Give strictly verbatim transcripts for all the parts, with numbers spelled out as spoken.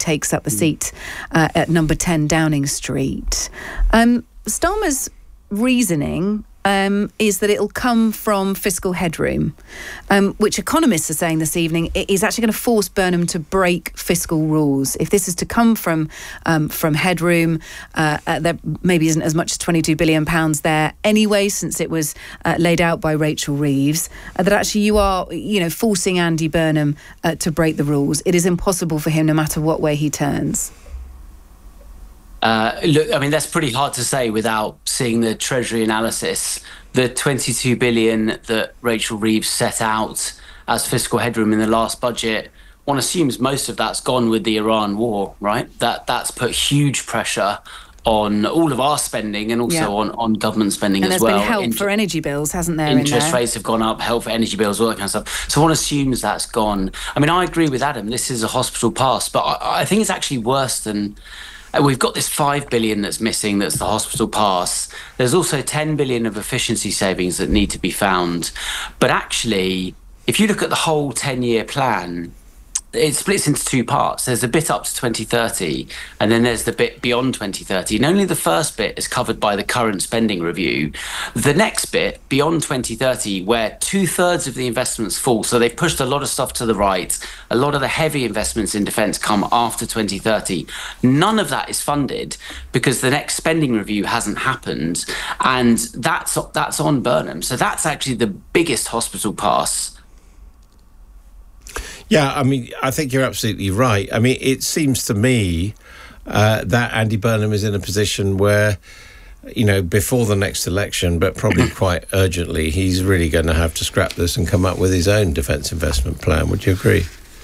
takes up the seat uh, at number ten Downing Street. Um, Starmer's reasoning um, is that it'll come from fiscal headroom, um, which economists are saying this evening is actually going to force Burnham to break fiscal rules. If this is to come from um, from headroom, uh, uh, there maybe isn't as much as twenty-two billion pounds there anyway, since it was uh, laid out by Rachel Reeves, uh, that actually you are, you know, forcing Andy Burnham uh, to break the rules. It is impossible for him, no matter what way he turns. Uh, look, I mean, that's pretty hard to say without seeing the Treasury analysis. The twenty-two billion that Rachel Reeves set out as fiscal headroom in the last budget, one assumes most of that's gone with the Iran war, right? That that's put huge pressure on all of our spending and also yeah. on, on government spending and as well. And there's been help Inter- for energy bills, hasn't there? Interest in there? rates have gone up, help for energy bills, all that kind of stuff. So one assumes that's gone. I mean, I agree with Adam. This is a hospital pass, but I, I think it's actually worse than... We've got this five billion that's missing, that's the hospital pass. There's also ten billion of efficiency savings that need to be found. But actually, if you look at the whole ten-year plan, it splits into two parts. There's a bit up to twenty thirty, and then there's the bit beyond twenty thirty. And only the first bit is covered by the current spending review. The next bit, beyond twenty thirty, where two-thirds of the investments fall, so they've pushed a lot of stuff to the right, a lot of the heavy investments in defence come after twenty thirty. None of that is funded because the next spending review hasn't happened, and that's, that's on Burnham. So that's actually the biggest hospital pass. Yeah, I mean, I think you're absolutely right. I mean, it seems to me uh, that Andy Burnham is in a position where, you know, before the next election, but probably quite urgently, he's really going to have to scrap this and come up with his own defence investment plan. Would you agree?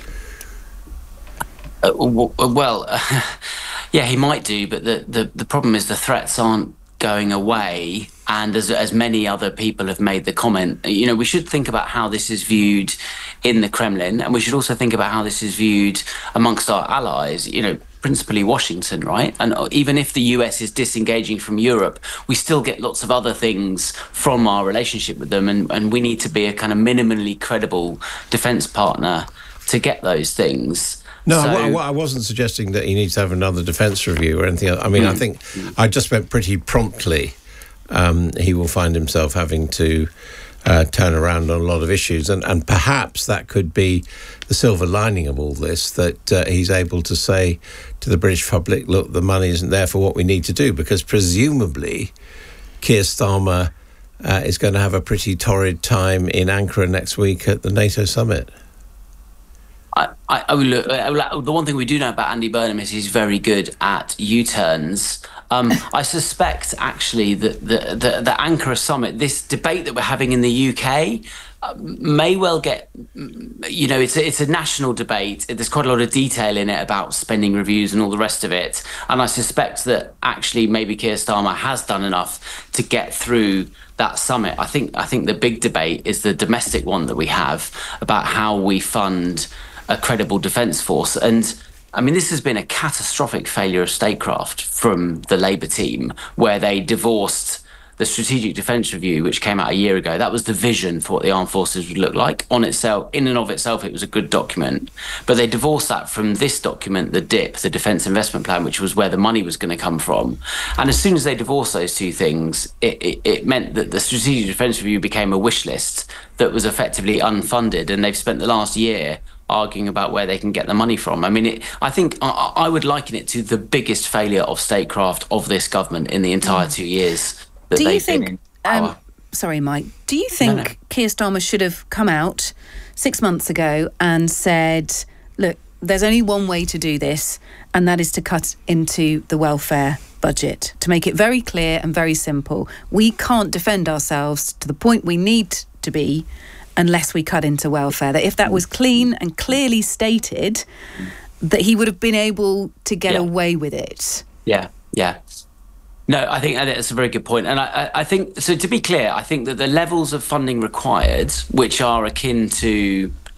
Uh, well, uh, yeah, he might do, but the, the, the problem is the threats aren't going away. And as, as many other people have made the comment, you know, we should think about how this is viewed in the Kremlin, and we should also think about how this is viewed amongst our allies, you know, principally Washington, right? And even if the U S is disengaging from Europe, we still get lots of other things from our relationship with them, and, and we need to be a kind of minimally credible defence partner to get those things. No, so, I, I wasn't suggesting that he needs to have another defence review or anything else. I mean, mm, I think mm. I just meant pretty promptly um, he will find himself having to uh, turn around on a lot of issues. And, and perhaps that could be the silver lining of all this, that uh, he's able to say to the British public, look, the money isn't there for what we need to do, because presumably Keir Starmer uh, is going to have a pretty torrid time in Ankara next week at the NATO summit. I, I, I will look, the one thing we do know about Andy Burnham is he's very good at U-turns. Um, I suspect, actually, that the, the, the Ankara summit, this debate that we're having in the U K, uh, may well get, you know, it's a, it's a national debate. There's quite a lot of detail in it about spending reviews and all the rest of it. And I suspect that actually maybe Keir Starmer has done enough to get through that summit. I think, I think the big debate is the domestic one that we have about how we fund a credible defence force. And I mean, this has been a catastrophic failure of statecraft from the Labour team, where they divorced the Strategic Defence Review, which came out a year ago. That was the vision for what the armed forces would look like. On itself, in and of itself, it was a good document. But they divorced that from this document, the D I P, the Defence Investment Plan, which was where the money was going to come from. And as soon as they divorced those two things, it, it, it meant that the Strategic Defence Review became a wish list that was effectively unfunded. And they've spent the last year arguing about where they can get the money from. I mean, it, I think I, I would liken it to the biggest failure of statecraft of this government in the entire two years that do you they've think, been in power. Um, sorry, Mike, do you think no, no. Keir Starmer should have come out six months ago and said, look, there's only one way to do this, and that is to cut into the welfare budget, to make it very clear and very simple. We can't defend ourselves to the point we need to be unless we cut into welfare. That if that was clean and clearly stated, that he would have been able to get yeah. away with it. Yeah, yeah. No, I think that's a very good point. And I, I think, so to be clear, I think that the levels of funding required, which are akin to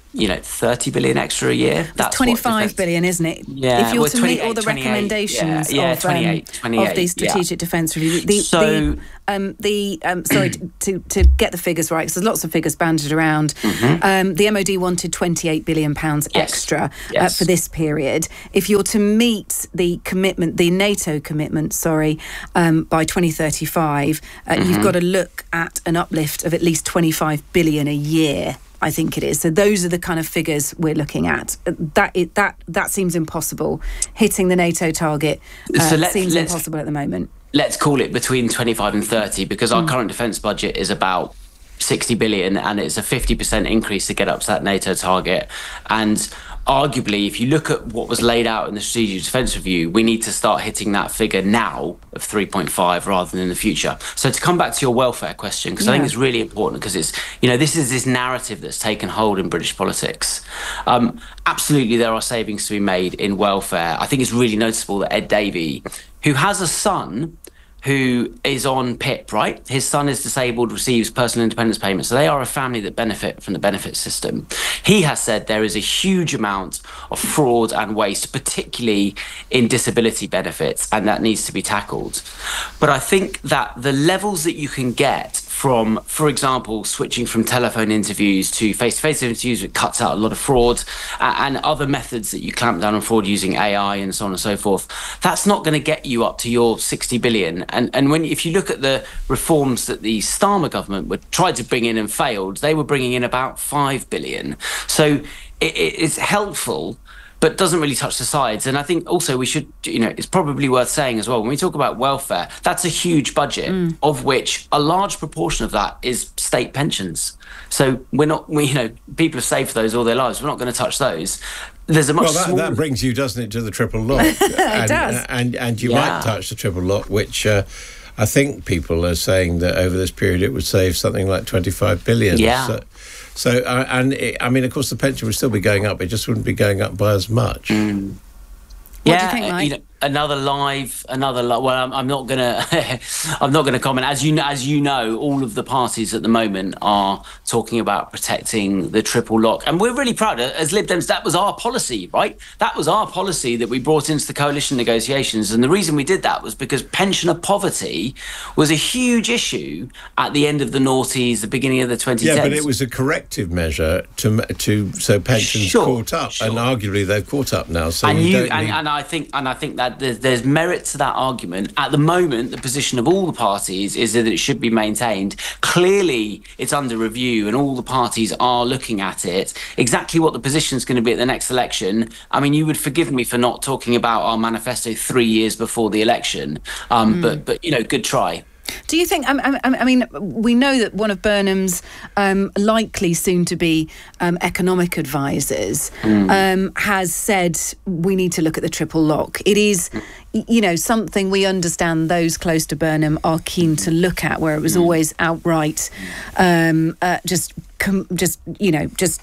you know, thirty billion extra a year. That's twenty-five billion, isn't it? Yeah. If you're well, to meet all the recommendations yeah, yeah, of, twenty-eight, um, twenty-eight, of the Strategic yeah. Defence Review. The, so, the, um, the um, sorry, to, to get the figures right, because there's lots of figures banded around, mm-hmm. um, the M O D wanted twenty-eight billion pounds yes. extra yes. Uh, for this period. If you're to meet the commitment, the NATO commitment, sorry, um, by twenty thirty-five, uh, mm-hmm. you've got to look at an uplift of at least twenty-five billion a year. I think it is. So those are the kind of figures we're looking at. That it, that that seems impossible. Hitting the NATO target uh, so let's, seems let's, impossible at the moment. Let's call it between twenty-five and thirty, because our mm. current defence budget is about sixty billion, and it's a fifty percent increase to get up to that NATO target. And arguably, if you look at what was laid out in the Strategic Defence Review, we need to start hitting that figure now of three point five rather than in the future. So to come back to your welfare question, because yeah. I think it's really important, because it's, you know, this is this narrative that's taken hold in British politics. Um, absolutely, there are savings to be made in welfare. I think it's really noticeable that Ed Davey, who has a son who is on P I P, right? His son is disabled, receives personal independence payments. So they are a family that benefit from the benefit system. He has said there is a huge amount of fraud and waste, particularly in disability benefits, and that needs to be tackled. But I think that the levels that you can get from, for example, switching from telephone interviews to face-to-face interviews, it cuts out a lot of fraud, uh, and other methods that you clamp down on fraud using A I and so on and so forth, that's not going to get you up to your sixty billion. And and when if you look at the reforms that the Starmer government were tried to bring in and failed, they were bringing in about five billion. So it, it's helpful, but doesn't really touch the sides. And I think also we should, you know, it's probably worth saying as well, when we talk about welfare, that's a huge budget, mm. of which a large proportion of that is state pensions. So we're not, we, you know, people have saved for those all their lives. We're not going to touch those. There's a much well, that, smaller... that brings you, doesn't it, to the triple lock? it and, does. And, and you yeah. might touch the triple lock, which uh, I think people are saying that over this period it would save something like twenty-five billion. Yeah. So, So, uh, and it, I mean, of course, the pension would still be going up. It just wouldn't be going up by as much. Mm. What yeah, do you think, Mike? You know, another live, another. Li- well, I'm, I'm not gonna, I'm not gonna comment. As you know, as you know, all of the parties at the moment are talking about protecting the triple lock, and we're really proud. As Lib Dems, that was our policy, right? That was our policy that we brought into the coalition negotiations, and the reason we did that was because pensioner poverty was a huge issue at the end of the noughties, the beginning of the twenty tens. Yeah, but it was a corrective measure to to so pensions sure, caught up, sure. and arguably they've caught up now. So and we you don't and, need... and I think and I think that there's, there's merit to that argument. At the moment, the position of all the parties is that it should be maintained. Clearly, it's under review, and all the parties are looking at it. Exactly what the position is going to be at the next election. I mean, you would forgive me for not talking about our manifesto three years before the election, um, mm. but but you know, good try. Do you think, I, I, I mean, we know that one of Burnham's um, likely soon-to-be um, economic advisors mm. um, has said we need to look at the triple lock. It is, you know, something we understand those close to Burnham are keen to look at, where it was always outright um, uh, just, com- just, you know, just...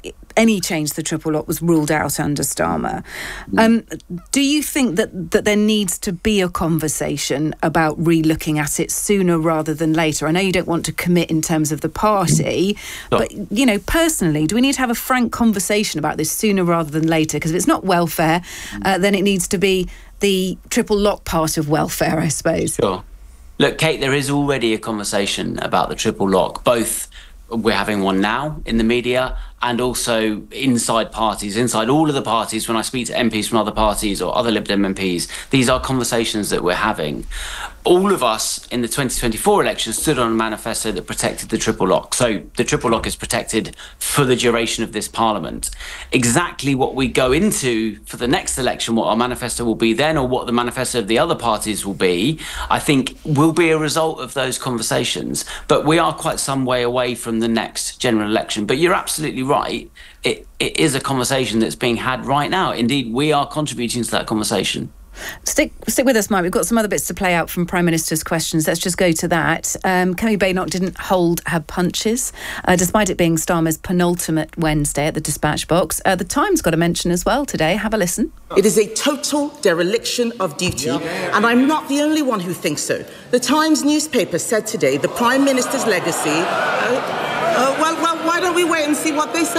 any change to the triple lock was ruled out under Starmer. Um, do you think that, that there needs to be a conversation about re-looking at it sooner rather than later? I know you don't want to commit in terms of the party, no. but, you know, personally, do we need to have a frank conversation about this sooner rather than later? Because if it's not welfare, uh, then it needs to be the triple lock part of welfare, I suppose. Sure. Look, Kate, there is already a conversation about the triple lock, both we're having one now in the media and also inside parties, inside all of the parties. When I speak to M Ps from other parties or other Lib Dem M Ps, these are conversations that we're having. All of us in the twenty twenty-four election stood on a manifesto that protected the triple lock. So the triple lock is protected for the duration of this parliament. Exactly what we go into for the next election, what our manifesto will be then, or what the manifesto of the other parties will be, I think will be a result of those conversations. But we are quite some way away from the next general election. But you're absolutely right. It, it is a conversation that's being had right now. Indeed, we are contributing to that conversation. Stick stick with us, Mike. We've got some other bits to play out from Prime Minister's questions. Let's just go to that. Um, Kemi Badenoch didn't hold her punches, uh, despite it being Starmer's penultimate Wednesday at the dispatch box. Uh, the Times got a mention as well today. Have a listen. It is a total dereliction of duty, and I'm not the only one who thinks so. The Times newspaper said today the Prime Minister's legacy... Uh, uh, well, well, why don't we wait and see what they said?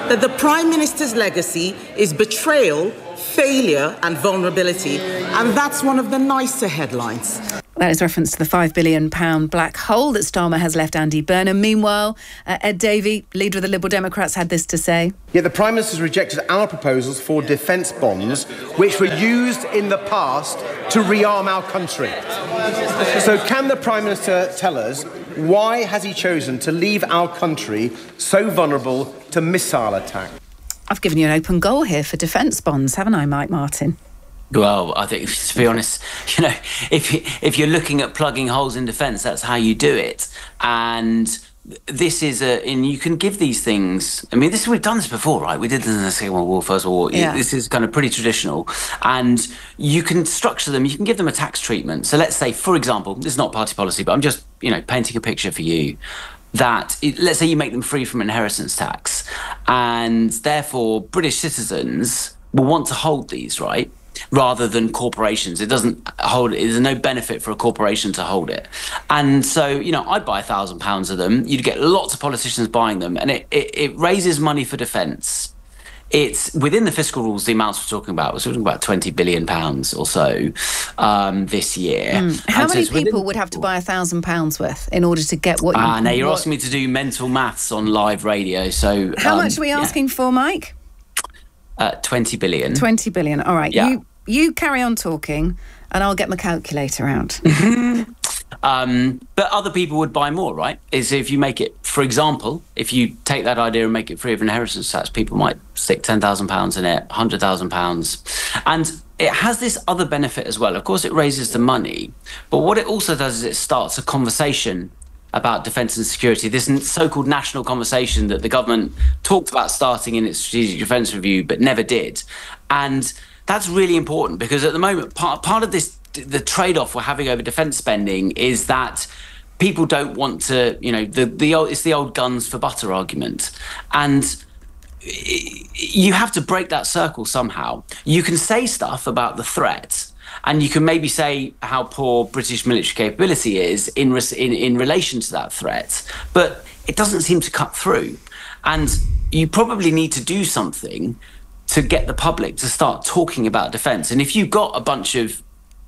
that the Prime Minister's legacy is betrayal, failure and vulnerability. And that's one of the nicer headlines. That is reference to the five billion pounds black hole that Starmer has left Andy Burnham. Meanwhile, uh, Ed Davey, leader of the Liberal Democrats, had this to say. Yet the Prime Minister has rejected our proposals for defence bonds, which were used in the past to rearm our country. So can the Prime Minister tell us why has he chosen to leave our country so vulnerable to missile attack? I've given you an open goal here for defence bonds, haven't I, Mike Martin? Well, I think, to be honest, you know, if if you're looking at plugging holes in defence, that's how you do it. And this is a, and you can give these things. I mean, this we've done this before, right? We did this in the Second World War, First World War. Yeah. This is kind of pretty traditional, and you can structure them. You can give them a tax treatment. So let's say, for example, this is not party policy, but I'm just, you know, painting a picture for you. That it, let's say you make them free from inheritance tax, and therefore British citizens will want to hold these, right? Rather than corporations. It doesn't hold it. There's no benefit for a corporation to hold it. And so, you know, I'd buy a thousand pounds of them. You'd get lots of politicians buying them, and it, it, it raises money for defence. It's within the fiscal rules, the amounts we're talking about, we're talking about twenty billion pounds or so um, this year. Mm. How and many so people within... would have to buy a thousand pounds worth in order to get what you... Ah, now you're what... asking me to do mental maths on live radio. So How um, much are we asking yeah. for, Mike? Uh, twenty billion. twenty billion. All right. Yeah. You you carry on talking and I'll get my calculator out. um, but other people would buy more, right? Is if you make it, for example, if you take that idea and make it free of inheritance tax, people might stick ten thousand pounds in it, one hundred thousand pounds. And it has this other benefit as well. Of course, it raises the money. But what it also does is it starts a conversation about defence and security, this so-called national conversation that the government talked about starting in its strategic defence review but never did. And that's really important because at the moment, part, part of this, the trade-off we're having over defence spending is that people don't want to, you know, the, the old, it's the old guns for butter argument. And you have to break that circle somehow. You can say stuff about the threat, and you can maybe say how poor British military capability is in, in in relation to that threat, but it doesn't seem to cut through. And you probably need to do something to get the public to start talking about defence. And if you've got a bunch of,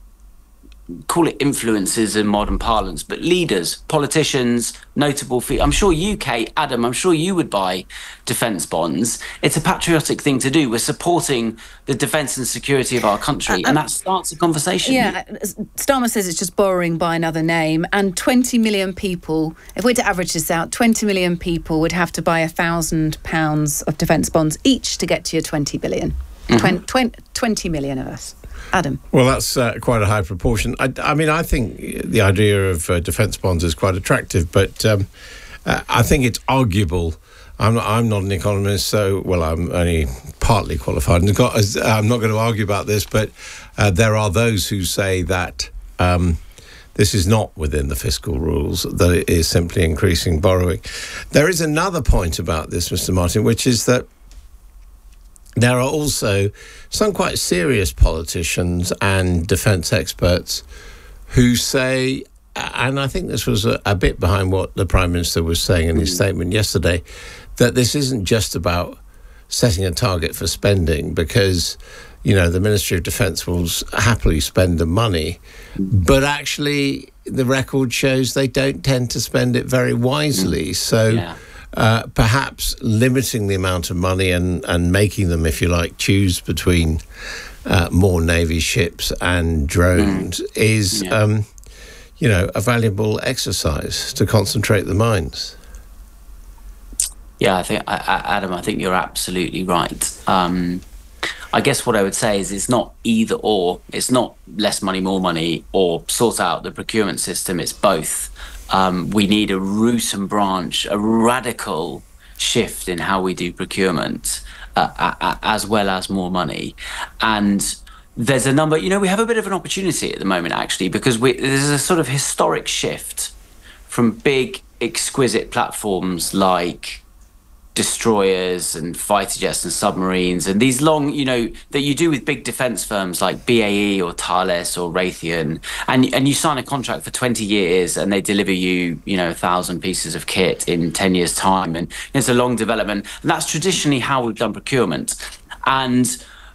call it influencers in modern parlance, but leaders, politicians, notable fe- I'm sure U K, Adam, I'm sure you would buy defence bonds. It's a patriotic thing to do. We're supporting the defence and security of our country, uh, and that starts a conversation. Yeah, Starmer says it's just borrowing by another name, and twenty million people, if we're to average this out, twenty million people would have to buy a thousand pounds of defence bonds each to get to your twenty billion. Mm-hmm. twenty, twenty, twenty million of us. Adam. Well, that's uh, quite a high proportion. I, I mean, I think the idea of uh, defence bonds is quite attractive, but um, uh, I think it's arguable. I'm not, I'm not an economist, so, well, I'm only partly qualified. And got, I'm not going to argue about this, but uh, there are those who say that um, this is not within the fiscal rules, that it is simply increasing borrowing. There is another point about this, Mister Martin, which is that there are also some quite serious politicians and defence experts who say, and I think this was a, a bit behind what the Prime Minister was saying in his statement yesterday, that this isn't just about setting a target for spending, because, you know, the Ministry of Defence will happily spend the money, but actually the record shows they don't tend to spend it very wisely. So... Yeah. Uh, perhaps limiting the amount of money and, and making them, if you like, choose between uh, more Navy ships and drones mm. is, yeah. um, you know, a valuable exercise to concentrate the minds. Yeah, I think, I, I, Adam, I think you're absolutely right. Um, I guess what I would say is it's not either or. It's not less money, more money, or sort out the procurement system. It's both. Um, we need a root and branch, a radical shift in how we do procurement, uh, uh, as well as more money. And there's a number, you know, we have a bit of an opportunity at the moment, actually, because we, there's a sort of historic shift from big, exquisite platforms like destroyers and fighter jets and submarines and these long, you know, that you do with big defence firms like B A E or Thales or Raytheon, and and you sign a contract for twenty years and they deliver you, you know, a thousand pieces of kit in ten years' time, and it's a long development. And that's traditionally how we've done procurement. And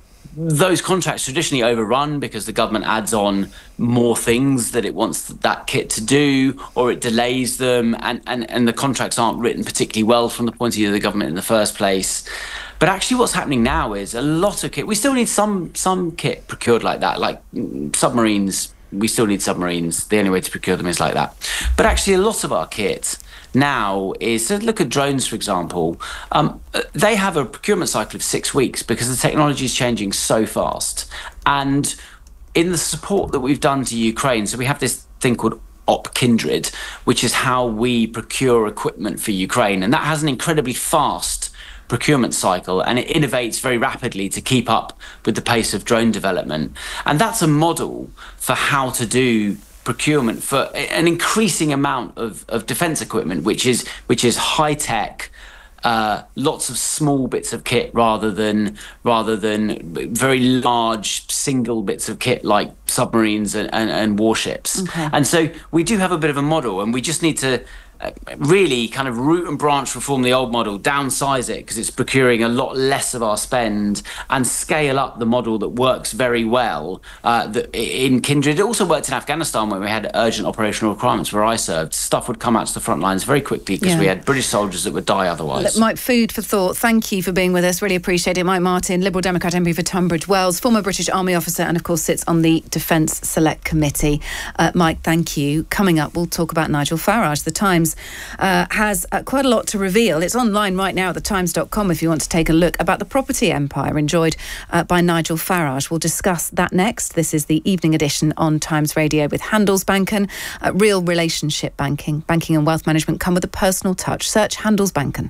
those contracts traditionally overrun because the government adds on more things that it wants that kit to do, or it delays them, and, and, and the contracts aren't written particularly well from the point of view of the government in the first place. But actually what's happening now is a lot of kit, we still need some some kit procured like that, like submarines, we still need submarines. The only way to procure them is like that. But actually a lot of our kit now is, so look at drones, for example. Um, they have a procurement cycle of six weeks because the technology is changing so fast. And in the support that we've done to Ukraine, so we have this thing called Op Kindred, which is how we procure equipment for Ukraine. And that has an incredibly fast procurement cycle, and it innovates very rapidly to keep up with the pace of drone development. And that's a model for how to do procurement for an increasing amount of, of defence equipment, which is which is high tech, uh, lots of small bits of kit rather than rather than very large single bits of kit like submarines and, and, and warships. Okay. And so we do have a bit of a model, and we just need to Uh, really kind of root and branch reform the old model, downsize it because it's procuring a lot less of our spend, and scale up the model that works very well uh, that in Kindred. It also worked in Afghanistan when we had urgent operational requirements where I served. Stuff would come out to the front lines very quickly because yeah. we had British soldiers that would die otherwise. Mike, food for thought. Thank you for being with us. Really appreciate it. Mike Martin, Liberal Democrat M P for Tunbridge Wells, former British Army officer, and of course sits on the Defence Select Committee. Uh, Mike, thank you. Coming up, we'll talk about Nigel Farage. The Times Uh, has uh, quite a lot to reveal. It's online right now at the times dot com if you want to take a look about the property empire enjoyed uh, by Nigel Farage. We'll discuss that next. This is the evening edition on Times Radio with Handelsbanken. Uh, real relationship banking. Banking and wealth management come with a personal touch. Search Handelsbanken.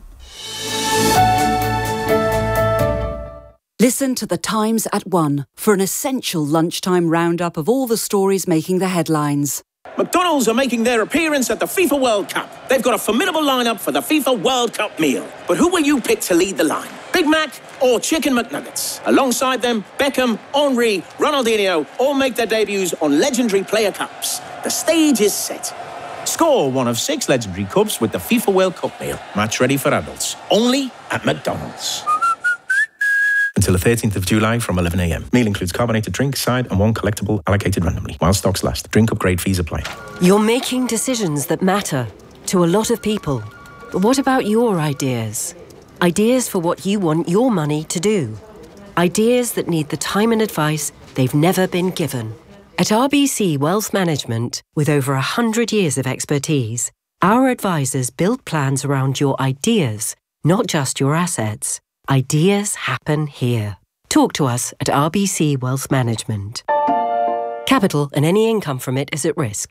Listen to The Times at one for an essential lunchtime roundup of all the stories making the headlines. McDonald's are making their appearance at the FIFA World Cup. They've got a formidable lineup for the FIFA World Cup meal. But who will you pick to lead the line? Big Mac or Chicken McNuggets? Alongside them, Beckham, Henry, Ronaldinho all make their debuts on legendary player cups. The stage is set. Score one of six legendary cups with the FIFA World Cup meal. Match ready for adults. Only at McDonald's. Until the thirteenth of July from eleven a m. Meal includes carbonated drink, side and one collectible allocated randomly. While stocks last. Drink upgrade fees apply. You're making decisions that matter to a lot of people. But what about your ideas? Ideas for what you want your money to do. Ideas that need the time and advice they've never been given. At R B C Wealth Management, with over one hundred years of expertise, our advisors build plans around your ideas, not just your assets. Ideas happen here. Talk to us at R B C Wealth Management. Capital and any income from it is at risk.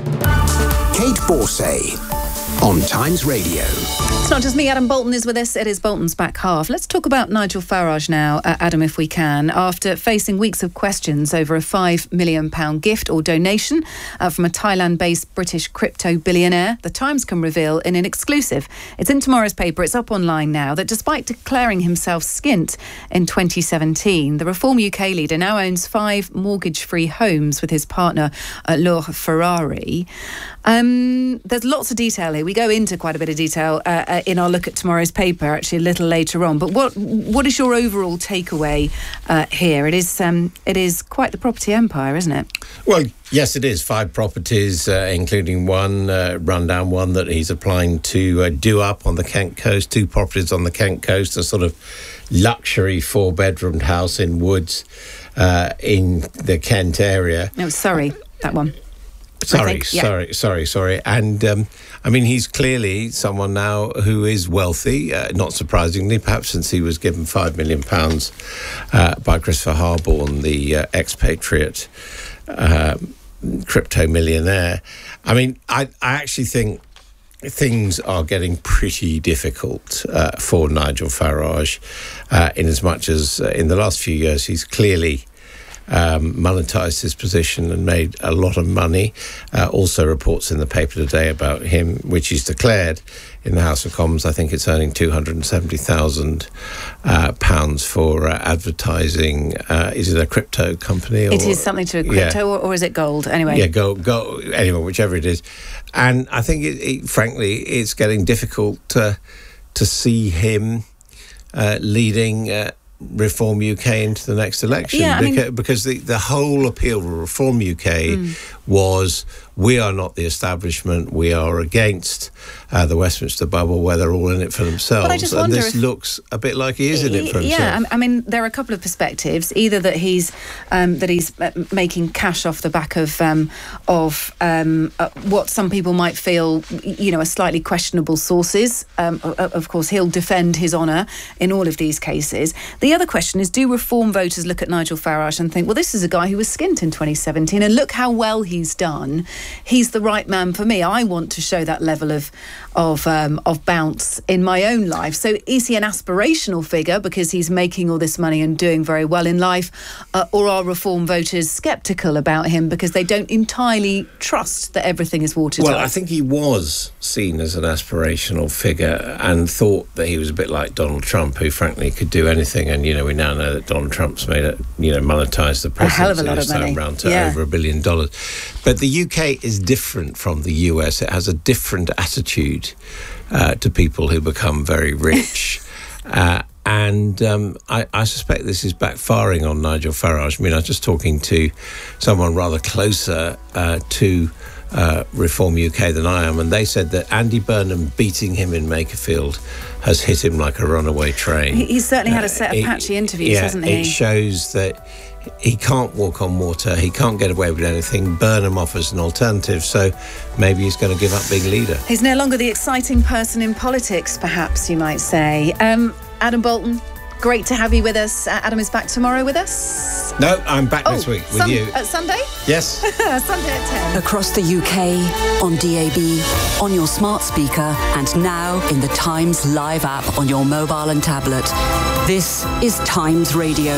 Kate Borsay on Times Radio. It's not just me, Adam Bolton is with us. It is Bolton's back half. Let's talk about Nigel Farage now, uh, Adam, if we can. After facing weeks of questions over a five million pounds gift or donation uh, from a Thailand-based British crypto billionaire, the Times can reveal in an exclusive, it's in tomorrow's paper, it's up online now, that despite declaring himself skint in twenty seventeen, the Reform U K leader now owns five mortgage-free homes with his partner, uh, Laure Ferrari. Um, there's lots of detail here. We go into quite a bit of detail uh, uh, in our look at tomorrow's paper, actually a little later on. But what what is your overall takeaway uh, here? It is um, it is quite the property empire, isn't it? Well, yes, it is. Five properties, uh, including one uh, rundown one that he's applying to uh, do up on the Kent coast. Two properties on the Kent coast, a sort of luxury four-bedroomed house in Woods uh, in the Kent area. No, sorry, that one. Sorry, think, yeah. sorry, sorry, sorry. And, um, I mean, he's clearly someone now who is wealthy, uh, not surprisingly, perhaps since he was given five million pounds uh, by Christopher Harborne, the uh, expatriate uh, crypto millionaire. I mean, I, I actually think things are getting pretty difficult uh, for Nigel Farage, uh, in as much as uh, in the last few years he's clearly um, monetised his position and made a lot of money. Uh, also reports in the paper today about him, which he's declared in the House of Commons. I think it's earning two hundred seventy thousand uh, pounds for uh, advertising. Uh, is it a crypto company? Or, it is something to do with crypto, yeah. or, or is it gold? Anyway. Yeah, gold, gold, anyway, whichever it is. And I think, it, it, frankly, it's getting difficult to, to see him uh, leading uh, Reform U K into the next election. Yeah, I mean, because, because the, the whole appeal of Reform U K mm. was, we are not the establishment, we are against uh, the Westminster bubble, where they're all in it for themselves. But I just and wonder this if, looks a bit like he is in it for himself. Yeah, I mean, there are a couple of perspectives. Either that he's um, that he's making cash off the back of um, of um, uh, what some people might feel, you know, are slightly questionable sources. Um, of course, he'll defend his honour in all of these cases. The other question is, do Reform voters look at Nigel Farage and think, well, this is a guy who was skint in twenty seventeen, and look how well he's done. He's the right man for me. I want to show that level of of um, of bounce in my own life. So is he an aspirational figure because he's making all this money and doing very well in life, uh, or are Reform voters sceptical about him because they don't entirely trust that everything is watertight? Well, I think he was seen as an aspirational figure and thought that he was a bit like Donald Trump, who frankly could do anything. And you know, we now know that Donald Trump's made it, you know, monetised the presidency a hell of a lot of money, around to yeah. over a billion dollars. But the U K is different from the U S. It has a different attitude uh, to people who become very rich. uh, and um, I, I suspect this is backfiring on Nigel Farage. I mean, I was just talking to someone rather closer uh, to uh, Reform U K than I am, and they said that Andy Burnham beating him in Makerfield has hit him like a runaway train. He's certainly had a set of uh, patchy it, interviews, yeah, hasn't he? It shows that he can't walk on water, he can't get away with anything. Burnham offers an alternative, so maybe he's going to give up being leader. He's no longer the exciting person in politics, perhaps you might say. Um, Adam Bolton, great to have you with us. Uh, Adam is back tomorrow with us. No, I'm back oh, next week with sun- you. Uh, Sunday? Yes. Sunday at ten. Across the U K, on D A B, on your smart speaker, and now in the Times Live app on your mobile and tablet. This is Times Radio.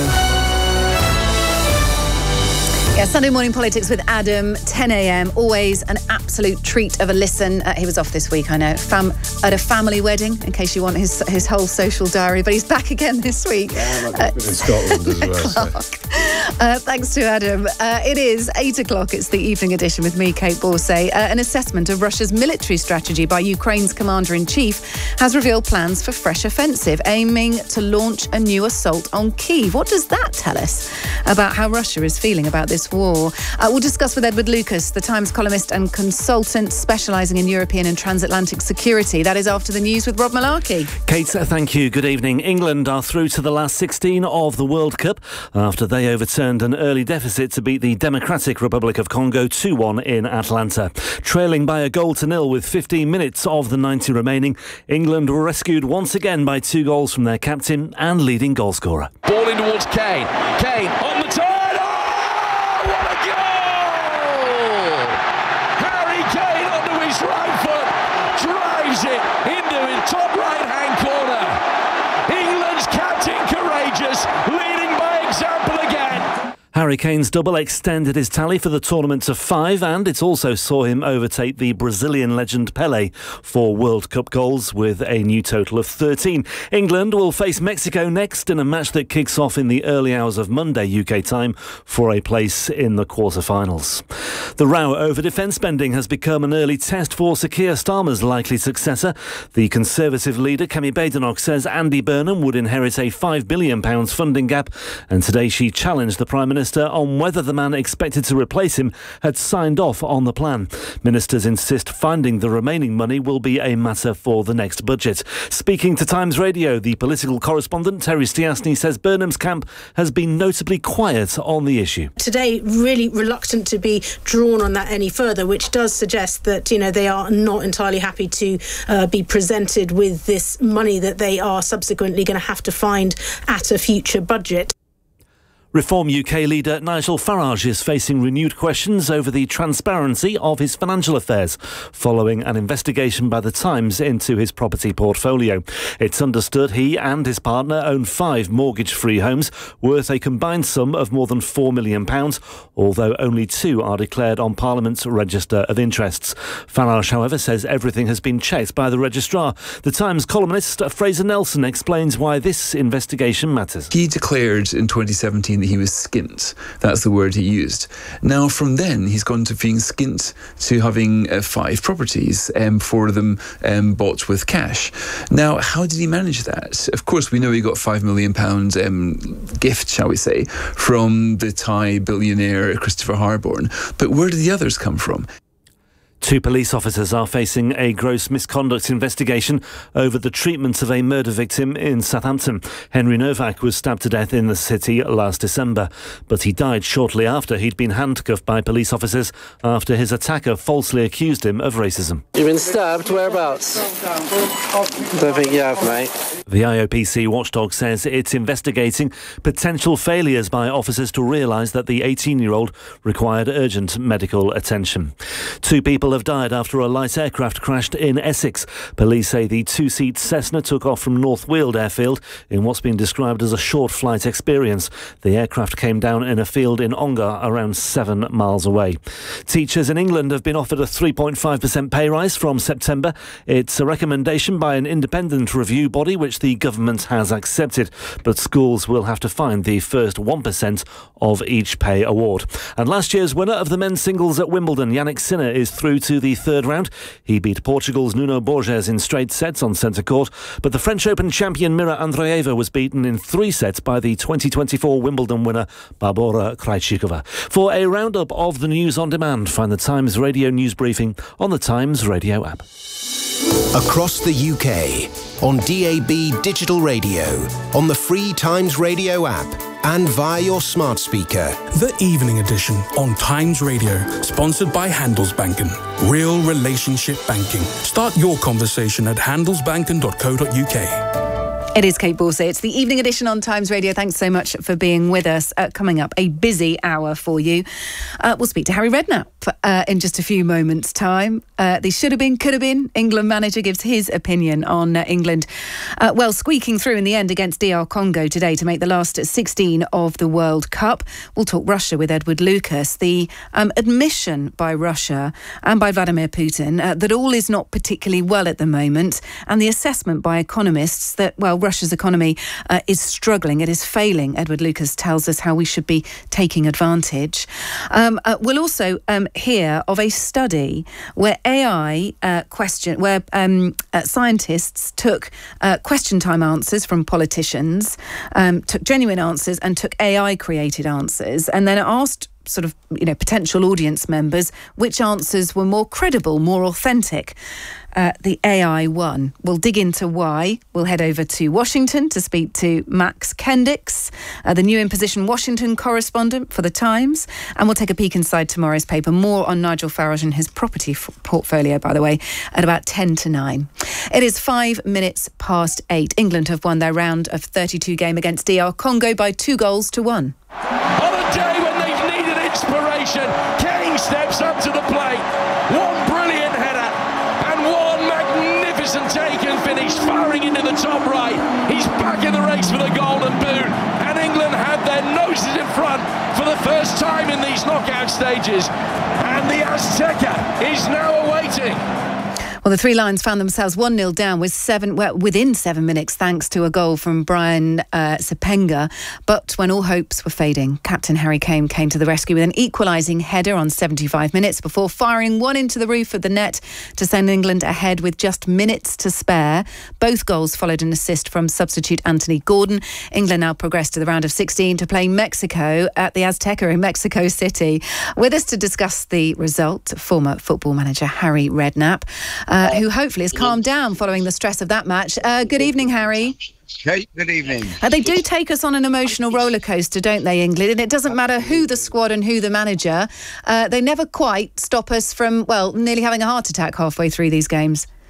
Yeah, Sunday Morning Politics with Adam, ten a.m. Always an absolute treat of a listen. Uh, he was off this week, I know, Fam- at a family wedding, in case you want his his whole social diary. But he's back again this week. Yeah, I'm uh, in Scotland as well. So. Uh, thanks to Adam. Uh, it is eight o'clock. It's the evening edition with me, Kate Borsay. Uh, an assessment of Russia's military strategy by Ukraine's commander-in-chief has revealed plans for fresh offensive, aiming to launch a new assault on Kyiv. What does that tell us about how Russia is feeling about this war? Uh, we'll discuss with Edward Lucas, the Times columnist and consultant specialising in European and transatlantic security. That is after the news with Rob Malarkey. Kate, thank you. Good evening. England are through to the last sixteen of the World Cup after they overturned an early deficit to beat the Democratic Republic of Congo two one in Atlanta. Trailing by a goal to nil with fifteen minutes of the ninety remaining, England were rescued once again by two goals from their captain and leading goalscorer. Ball in towards Kane. Kane on the turn. Right foot drives it into his top right-hand corner. England's captain courageous, leading by example again. Harry Kane's double extended his tally for the tournament to five, and it also saw him overtake the Brazilian legend Pelé for World Cup goals with a new total of thirteen. England will face Mexico next in a match that kicks off in the early hours of Monday U K time for a place in the quarter-finals. The row over defence spending has become an early test for Sir Keir Starmer's likely successor. The Conservative leader, Kemi Badenoch, says Andy Burnham would inherit a five billion pounds funding gap, and today she challenged the Prime Minister on whether the man expected to replace him had signed off on the plan. Ministers insist finding the remaining money will be a matter for the next budget. Speaking to Times Radio, the political correspondent Terry Stiasny says Burnham's camp has been notably quiet on the issue. Today, really reluctant to be drawn on that any further, which does suggest that, you know, they are not entirely happy to uh, be presented with this money that they are subsequently going to have to find at a future budget. Reform U K leader Nigel Farage is facing renewed questions over the transparency of his financial affairs following an investigation by The Times into his property portfolio. It's understood he and his partner own five mortgage-free homes worth a combined sum of more than four million pounds, although only two are declared on Parliament's Register of Interests. Farage, however, says everything has been checked by the registrar. The Times columnist Fraser Nelson explains why this investigation matters. He declared in twenty seventeen that he was skint. That's the word he used. Now, from then, he's gone to being skint to having uh, five properties, um, four of them um, bought with cash. Now, how did he manage that? Of course, we know he got five million pounds um, gift, shall we say, from the Thai billionaire Christopher Harborne. But where did the others come from? Two police officers are facing a gross misconduct investigation over the treatment of a murder victim in Southampton. Henry Novak was stabbed to death in the city last December, but he died shortly after he'd been handcuffed by police officers after his attacker falsely accused him of racism. You've been stabbed? Whereabouts? Don't think you have, mate. The I O P C watchdog says it's investigating potential failures by officers to realise that the eighteen-year-old required urgent medical attention. Two people have died after a light aircraft crashed in Essex. Police say the two-seat Cessna took off from North Weald Airfield in what's been described as a short flight experience. The aircraft came down in a field in Ongar, around seven miles away. Teachers in England have been offered a three point five percent pay rise from September. It's a recommendation by an independent review body which the government has accepted, but schools will have to find the first one percent of each pay award. And last year's winner of the men's singles at Wimbledon, Yannick Sinner, is through to the third round. He beat Portugal's Nuno Borges in straight sets on centre court, but the French Open champion Mira Andreeva was beaten in three sets by the twenty twenty-four Wimbledon winner Barbora Krejcikova. For a roundup of the news on demand, find the Times Radio news briefing on the Times Radio app. Across the U K, on D A B digital radio, on the free Times Radio app, and via your smart speaker. The Evening Edition on Times Radio, sponsored by Handelsbanken. Real relationship banking. Start your conversation at handelsbanken dot co dot U K. It is Kate Borsay. It's the Evening Edition on Times Radio. Thanks so much for being with us. Uh, coming up, a busy hour for you. Uh, we'll speak to Harry Redknapp uh, in just a few moments' time. Uh, the should have been, could have been. England manager gives his opinion on uh, England. Uh, well, squeaking through in the end against D R Congo today to make the last sixteen of the World Cup. We'll talk Russia with Edward Lucas. The um, admission by Russia and by Vladimir Putin uh, that all is not particularly well at the moment, and the assessment by economists that, well, Russia's economy uh, is struggling. It is failing. Edward Lucas tells us how we should be taking advantage. Um, uh, we'll also um, hear of a study where A I uh, question, where um, uh, scientists took uh, question time answers from politicians, um, took genuine answers, and took A I-created answers, and then asked sort of, you know, potential audience members which answers were more credible, more authentic. Uh, the A I won. We'll dig into why. We'll head over to Washington to speak to Max Kendicks, uh, the new in-position Washington correspondent for The Times, and we'll take a peek inside tomorrow's paper. More on Nigel Farage and his property f- portfolio, by the way, at about ten to nine. It is five minutes past eight. England have won their round of thirty-two game against D R Congo by two goals to one. On a day when they've needed inspiration, Kane steps up to the plate. One brilliant header and one magnificent take and finish, firing into the top right. He's back in the race for the golden boot, and England have their noses in front for the first time in these knockout stages, and the Azteca is now awaiting. Well, the Three Lions found themselves one nil down with seven, well, within seven minutes thanks to a goal from Brian uh, Sepenga. But when all hopes were fading, Captain Harry Kane came to the rescue with an equalising header on seventy-five minutes before firing one into the roof of the net to send England ahead with just minutes to spare. Both goals followed an assist from substitute Anthony Gordon. England now progressed to the round of sixteen to play Mexico at the Azteca in Mexico City. With us to discuss the result, former football manager Harry Redknapp. Uh, who hopefully has calmed down following the stress of that match. Uh, good evening, Harry. Hey, good evening. Uh, they do take us on an emotional roller coaster, don't they, England? And it doesn't matter who the squad and who the manager. Uh, they never quite stop us from, well, nearly having a heart attack halfway through these games.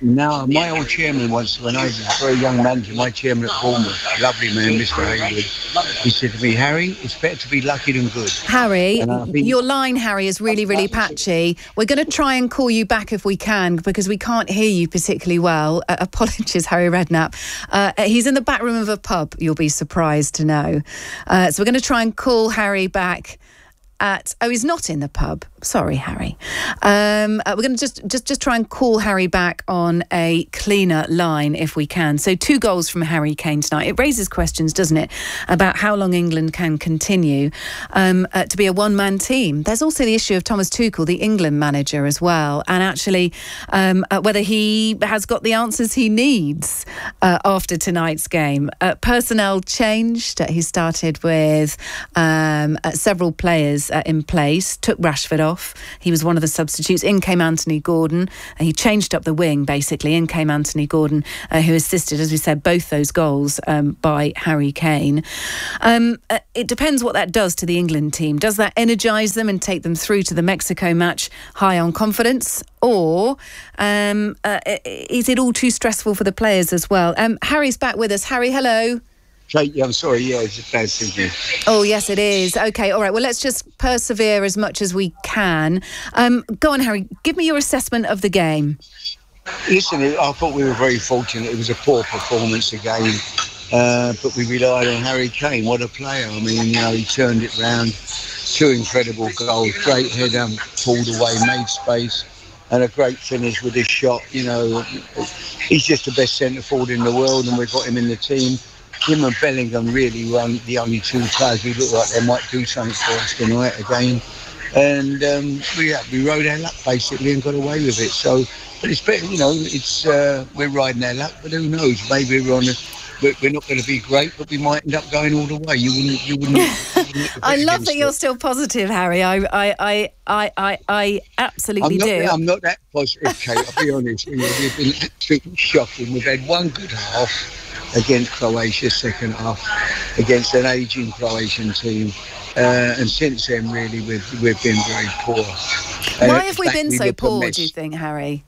No, my old chairman once, when I was a very young manager, my chairman at Bournemouth, lovely man, Mister Hayward, he said to me, Harry, it's better to be lucky than good. Harry, think, your line, Harry, is really, really patchy. We're going to try and call you back if we can, because we can't hear you particularly well. Uh, apologies, Harry Redknapp. Uh, he's in the back room of a pub, you'll be surprised to know. Uh, so we're going to try and call Harry back at... Oh, he's not in the pub. Sorry, Harry. Um, uh, we're going to just, just just try and call Harry back on a cleaner line if we can. So two goals from Harry Kane tonight. It raises questions, doesn't it, about how long England can continue um, uh, to be a one-man team. There's also the issue of Thomas Tuchel, the England manager, as well, and actually um, uh, whether he has got the answers he needs uh, after tonight's game. Uh, personnel changed. Uh, he started with um, uh, several players uh, in place, took Rashford off. He was one of the substitutes. In came Anthony Gordon. Uh, he changed up the wing, basically. In came Anthony Gordon, uh, who assisted, as we said, both those goals um, by Harry Kane. Um, uh, it depends what that does to the England team. Does that energise them and take them through to the Mexico match high on confidence? Or um, uh, is it all too stressful for the players as well? Um, Harry's back with us. Harry, hello. Yeah, I'm sorry, yeah, it's a bad signal. Oh, yes, it is. OK, all right, well, let's just persevere as much as we can. Um, go on, Harry, give me your assessment of the game. Listen, I thought we were very fortunate. It was a poor performance again, uh, but we relied on Harry Kane. What a player. I mean, you know, he turned it round. Two incredible goals, great header, pulled away, made space, and a great finish with his shot. You know, he's just the best centre-forward in the world, and we've got him in the team. Him and Bellingham really were the only two players who look like they might do something for us tonight again. And um, we yeah, we rode our luck basically and got away with it. So, but it's better, you know. It's uh, we're riding our luck, but who knows? Maybe we're on. A, we're, we're not going to be great, but we might end up going all the way. You wouldn't. You wouldn't. You wouldn't I love that you're it. still positive, Harry. I, I, I, I, I, I absolutely I'm not, do. I'm not that positive, Kate. I'll be honest. You know, we've been absolutely shocking. We've had one good half against Croatia, second half against an ageing Croatian team, uh, and since then really we've we've been very poor. Why uh, have we been so poor, do you think, Harry?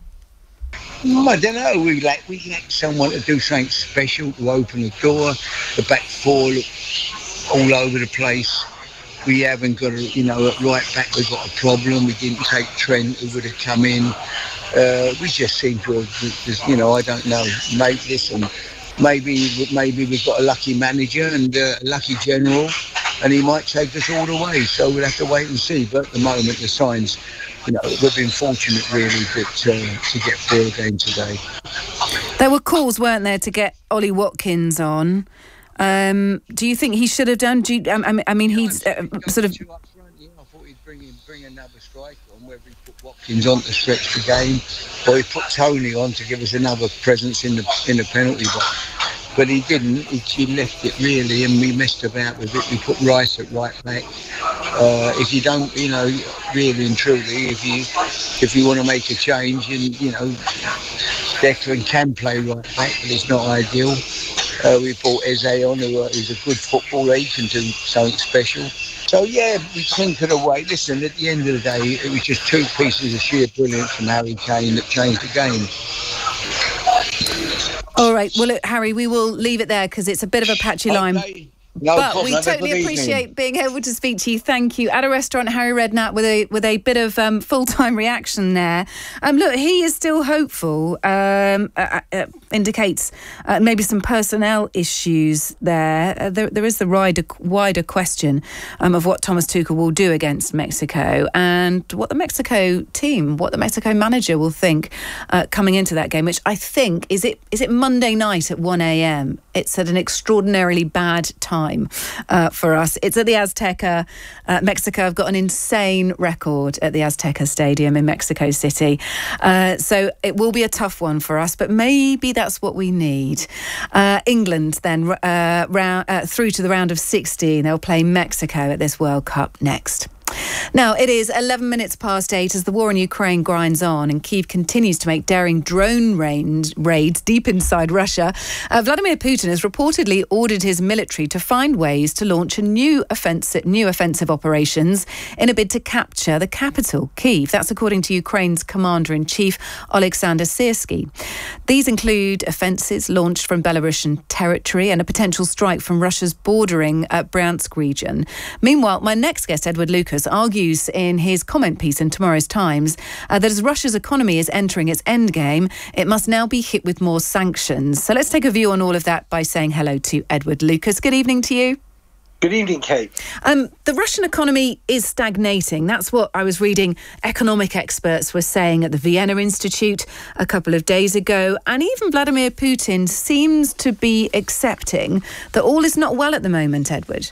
I don't know. We like we like someone to do something special to open the door. The back four look all over the place. We haven't got a, you know, at right back we've got a problem. We didn't take Trent, who would have come in. Uh, we just seem to have, you know, I don't know. Mate, listen. Maybe maybe we've got a lucky manager and uh, a lucky general, and he might take us all the way. So we'll have to wait and see. But at the moment, the signs, you know, we've been fortunate really that, uh, to get through again today. There were calls, weren't there, to get Ollie Watkins on. Um, do you think he should have done? Do you, I, I mean, he's uh, sort of. I thought he'd bring in, bring another striker on, whether he put Watkins on to stretch the game, or he put Tony on to give us another presence in the in the penalty box. But he didn't. He, he left it really, and we messed about with it. We put Rice at right back. Uh, if you don't, you know, really and truly, if you if you want to make a change, and you know, Declan can play right back, but it's not ideal. Uh, we brought Eze on, who uh, is a good footballer. He can do something special. So, yeah, we tinkered away. Listen, at the end of the day, it was just two pieces of sheer brilliance from Harry Kane that changed the game. All right. Well, look, Harry, we will leave it there because it's a bit of a patchy okay. line. No but problem. we totally appreciate being able to speak to you. Thank you. At a restaurant, Harry Redknapp with a with a bit of um, full-time reaction there. Um, look, he is still hopeful. Um, uh, uh, indicates uh, maybe some personnel issues there. Uh, there. There is the wider, wider question um, of what Thomas Tuchel will do against Mexico and what the Mexico team, what the Mexico manager will think uh, coming into that game, which I think, is it is it Monday night at one a.m. It's at an extraordinarily bad time. Uh, for us. It's at the Azteca. Uh, Mexico have got an insane record at the Azteca Stadium in Mexico City. Uh, so it will be a tough one for us, but maybe that's what we need. Uh, England then uh, round, uh, through to the round of sixteen. They'll play Mexico at this World Cup next. Now, it is eleven minutes past eight as the war in Ukraine grinds on and Kyiv continues to make daring drone range raids deep inside Russia. Uh, Vladimir Putin has reportedly ordered his military to find ways to launch a new offensive, new offensive operations in a bid to capture the capital, Kyiv. That's according to Ukraine's Commander-in-Chief, Oleksandr Syrsky. These include offensives launched from Belarusian territory and a potential strike from Russia's bordering uh, Bryansk region. Meanwhile, my next guest, Edward Lucas, argues in his comment piece in tomorrow's Times uh, that as Russia's economy is entering its endgame, it must now be hit with more sanctions. So let's take a view on all of that by saying hello to Edward Lucas. Good evening to you. Good evening, Kate. Um, the Russian economy is stagnating. That's what I was reading economic experts were saying at the Vienna Institute a couple of days ago. And even Vladimir Putin seems to be accepting that all is not well at the moment, Edward.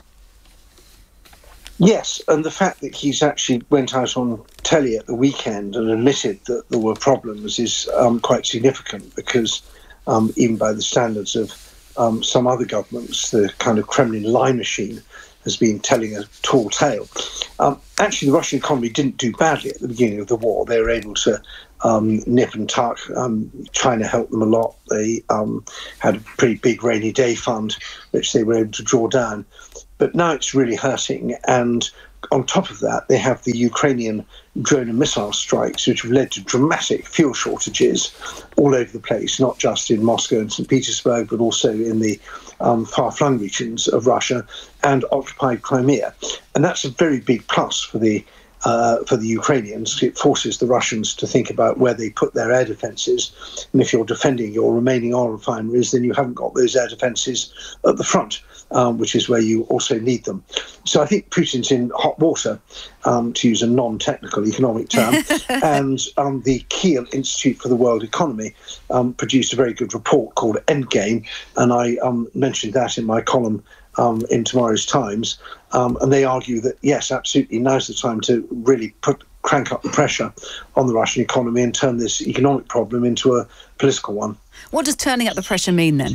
Yes, and the fact that he's actually went out on telly at the weekend and admitted that there were problems is um, quite significant because um, even by the standards of Um, some other governments, the kind of Kremlin lie machine has been telling a tall tale. Um, actually, the Russian economy didn't do badly at the beginning of the war. They were able to um, nip and tuck. Um, China helped them a lot. They um, had a pretty big rainy day fund, which they were able to draw down. But now it's really hurting. And on top of that, they have the Ukrainian drone and missile strikes, which have led to dramatic fuel shortages all over the place, not just in Moscow and Saint Petersburg, but also in the um, far-flung regions of Russia and occupied Crimea. And that's a very big plus for the uh, for the Ukrainians. It forces the Russians to think about where they put their air defences. And if you're defending your remaining oil refineries, then you haven't got those air defences at the front, um, which is where you also need them. So I think Putin's in hot water, um, to use a non-technical economic term. and um, the Kiel Institute for the World Economy um, produced a very good report called Endgame, and I um, mentioned that in my column um, in tomorrow's Times. Um, and they argue that, yes, absolutely, now's the time to really put crank up the pressure on the Russian economy and turn this economic problem into a political one. What does turning up the pressure mean then?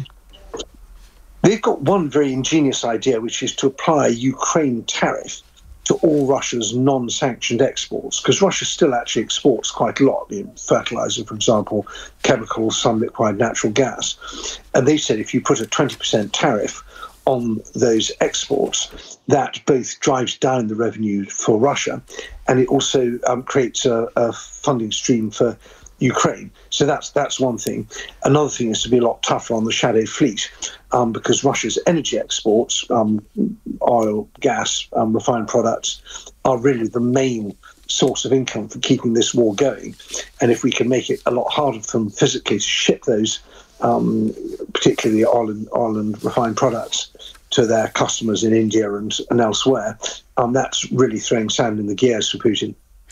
They've got one very ingenious idea, which is to apply a Ukraine tariff to all Russia's non-sanctioned exports, because Russia still actually exports quite a lot, you know, fertilizer, for example, chemicals, some liquefied natural gas. And they said if you put a twenty percent tariff on those exports, that both drives down the revenue for Russia and it also um, creates a, a funding stream for Ukraine. So that's that's one thing. Another thing is to be a lot tougher on the shadow fleet, um, because Russia's energy exports, um, oil, gas, um, refined products, are really the main source of income for keeping this war going. And if we can make it a lot harder for them physically to ship those, um, particularly oil and, oil and refined products, to their customers in India and, and elsewhere, um, that's really throwing sand in the gears for Putin.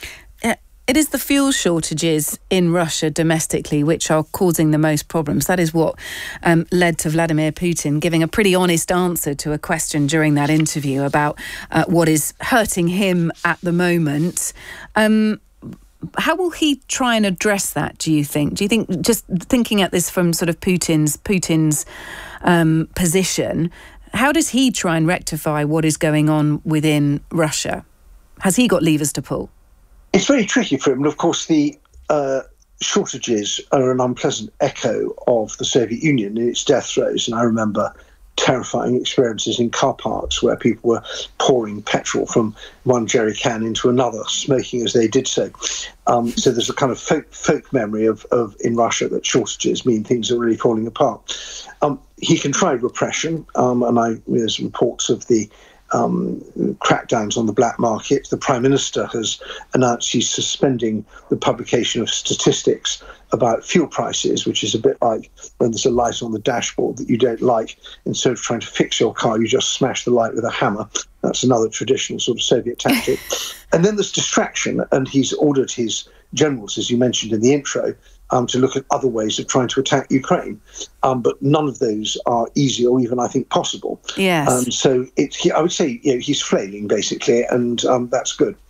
It is the fuel shortages in Russia domestically which are causing the most problems. That is what um, led to Vladimir Putin giving a pretty honest answer to a question during that interview about uh, what is hurting him at the moment. Um, how will he try and address that, do you think? Do you think, just thinking at this from sort of Putin's, Putin's um, position, how does he try and rectify what is going on within Russia? Has he got levers to pull? It's very tricky for him. And of course, the uh, shortages are an unpleasant echo of the Soviet Union in its death throes. And I remember terrifying experiences in car parks where people were pouring petrol from one jerry can into another, smoking as they did so. Um, so there's a kind of folk, folk memory of, of in Russia that shortages mean things are really falling apart. Um, he can try repression, um, and I there's reports of the Um, crackdowns on the black market. The Prime Minister has announced he's suspending the publication of statistics about fuel prices, which is a bit like when there's a light on the dashboard that you don't like. Instead of trying to fix your car, you just smash the light with a hammer. That's another traditional sort of Soviet tactic. And then there's distraction, and he's ordered his generals, as you mentioned in the intro, Um, to look at other ways of trying to attack Ukraine. Um, but none of those are easy or even, I think, possible. Yes. Um, so it, he, I would say you know, he's flailing, basically, and um, that's good.